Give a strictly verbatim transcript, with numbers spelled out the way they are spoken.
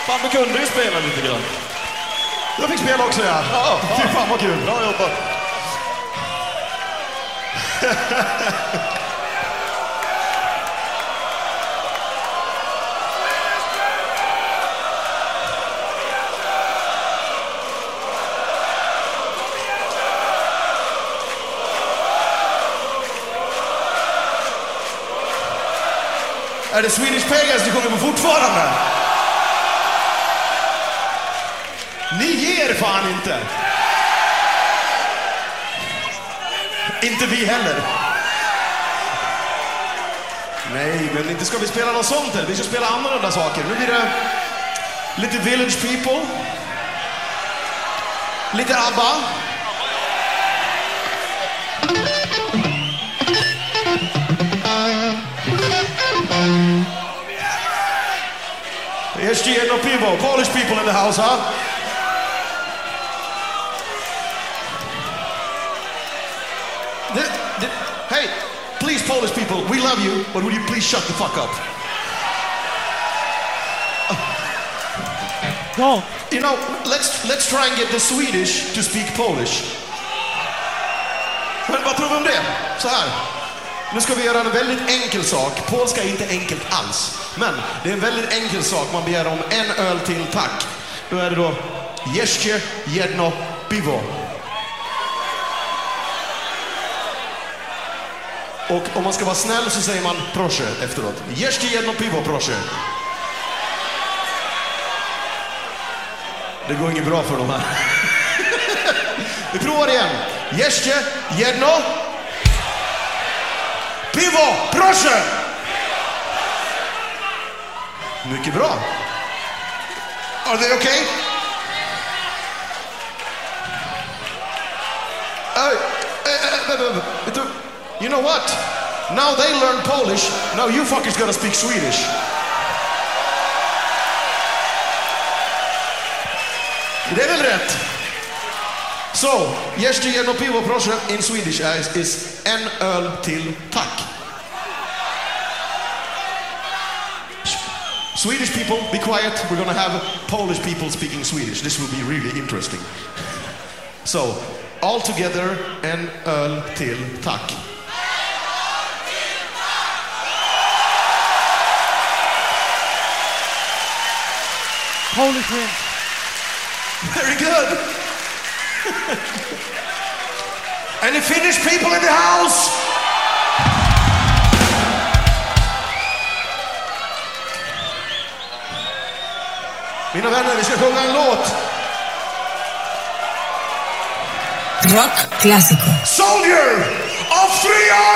Fan, du kunde ju spela lite grann. Jag fick spela också, ja. Ja, Fy fan vad kul. Bra jobbat. Är det Swedish Pagans du sjunger på fortfarande? Ni ger fan inte. Inte vi heller. Nej, men inte ska vi spela något sånt här. Vi ska spela annorlunda saker. Nu blir det lite Village People. Lite ABBA. Jeszcze jedno piwo. Polish people in the house, huh? The, the, hey, please, Polish people, we love you, but would you please shut the fuck up? No. You know, let's let's try and get the Swedish to speak Polish. Men vad tror vi om det? Så här. Nu ska vi göra en väldigt enkel sak. Polska är inte enkelt alls. Men det är en väldigt enkel sak. Man begär om en öl till, tack. Då är det då jeszcze jedno piwo. Och om man ska vara snäll så säger man proszę efteråt. Jeszcze jedno piwo, proszę. Det går inget bra för dem här. Vi provar igen. Jeszcze jedno piwo, proszę! Mycket bra. Are they okay? Uh, uh, uh, uh, you know what? Now they learn Polish. Now you fuckers gotta speak Swedish. Det är väl rätt? So, jeszcze jedno piwo, proszę, in Swedish is, is en öl till, tack. Swedish people, be quiet. We're gonna have Polish people speaking Swedish. This will be really interesting. So, all together, en öl till, tack. Polish win. Very good. Any Finnish people in the house? Mina vänner, vi ska sjunga en låt. Rock clásico. Soldier of three